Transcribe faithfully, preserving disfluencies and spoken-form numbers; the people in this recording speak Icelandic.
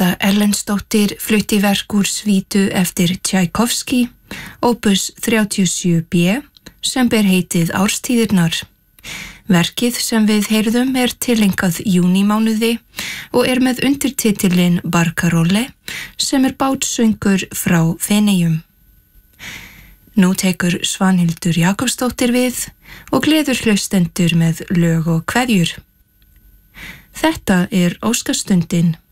Marta Erlendsdóttir flutti verk úr svítu eftir Tchaikovsky, opus þrjátíu og sjö B, sem ber heitið Árstíðirnar. Verkið sem við heyrðum er tileinkað júnímánuði og er með undirtitilinn Barcarolle, sem er bátsöngur frá Feneyjum. Nú tekur Svanhildur Jakobsdóttir við og gleður hlustendur með lög og kveðjur. Þetta er Óskastundin.